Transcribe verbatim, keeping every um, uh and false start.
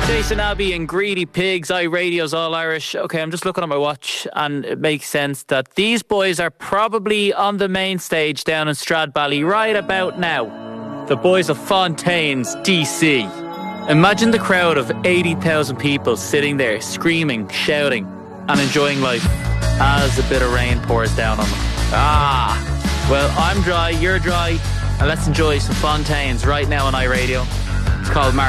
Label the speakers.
Speaker 1: Jason Abbey and Greedy Pigs, iRadio's All Irish. Okay, I'm just looking at my watch and it makes sense that these boys are probably on the main stage down in Stradbally right about now. The boys of Fontaine's, D C. Imagine the crowd of eighty thousand people sitting there screaming, shouting and enjoying life as a bit of rain pours down on them. Ah, well, I'm dry, you're dry, and let's enjoy some Fontaine's right now on iRadio. It's called Mar-